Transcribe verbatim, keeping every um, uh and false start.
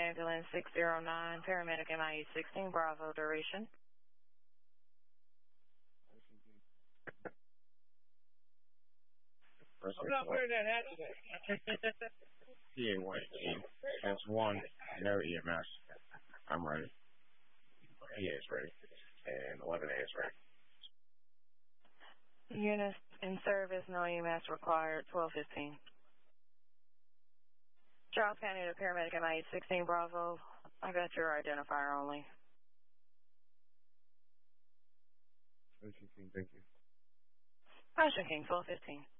ambulance six zero nine, paramedic M I A sixteen, Bravo, duration. I'm not wearing that hat today. P A one eighteen. That's one. No E M S. I'm ready. E A is ready. And eleven A is ready. Units in service, no E M S required, twelve fifteen. Charles County to paramedic M I A sixteen, Bravo. I got your identifier only. Ocean King, thank you. Ocean King, twelve fifteen.